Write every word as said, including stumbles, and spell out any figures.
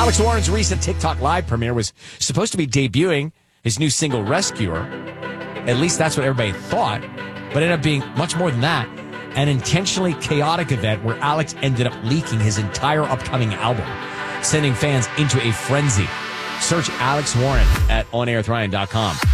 Alex Warren's recent TikTok Live premiere was supposed to be debuting his new single, Rescuer. At least that's what everybody thought. But it ended up being much more than that. An intentionally chaotic event where Alex ended up leaking his entire upcoming album, sending fans into a frenzy. Search Alex Warren at on air with ryan dot com.